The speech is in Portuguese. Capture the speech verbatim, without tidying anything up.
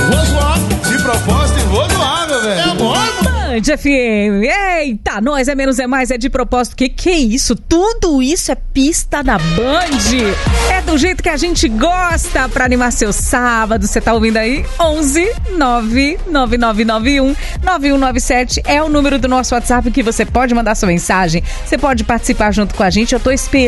Vou zoar. De propósito e vou zoar, meu velho. É bom, Band F M. Eita, nós é menos é mais, é de propósito. Que que é isso? Tudo isso é pista na Band. É do jeito que a gente gosta pra animar seu sábado. Você tá ouvindo aí? onze nove nove nove nove um nove um nove sete é o número do nosso WhatsApp que você pode mandar sua mensagem. Você pode participar junto com a gente. Eu tô esperando